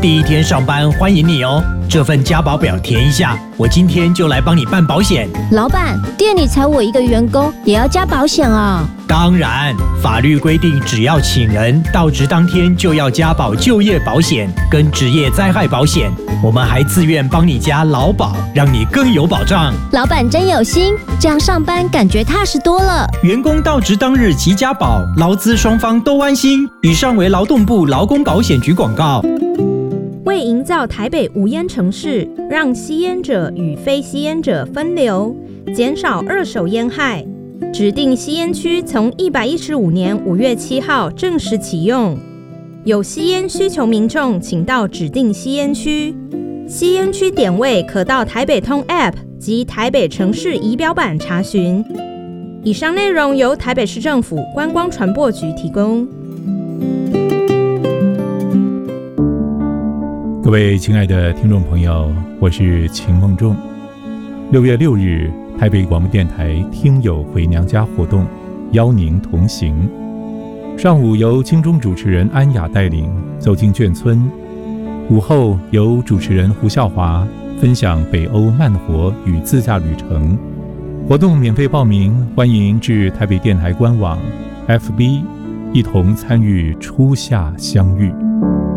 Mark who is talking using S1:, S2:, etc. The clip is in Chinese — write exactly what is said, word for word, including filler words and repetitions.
S1: 第一天上班欢迎你哦。这份加保表填一下，我今天就来帮你办保险。
S2: 老板，店里才我一个员工，也要加保险啊？
S1: 当然，法律规定只要请人到职当天就要加保就业保险跟职业灾害保险，我们还自愿帮你加劳保，让你更有保障。
S2: 老板真有心，这样上班感觉踏实多了。
S1: 员工到职当日即加保，劳资双方都安心。以上为劳动部劳工保险局广告。
S3: 为营造台北无烟城市，让吸烟者与非吸烟者分流，减少二手烟害，指定吸烟区从一百一十五年五月七号正式启用。有吸烟需求民众，请到指定吸烟区。吸烟区点位可到台北通 App 及台北城市仪表板查询。以上内容由台北市政府观光传播局提供。
S4: 各位亲爱的听众朋友，我是秦梦仲。六月六日，台北广播电台听友回娘家活动，邀您同行。上午由金钟主持人安雅带领走进眷村，午后由主持人胡孝华分享北欧慢活与自驾旅程。活动免费报名，欢迎至台北电台官网 F B 一同参与初夏相遇。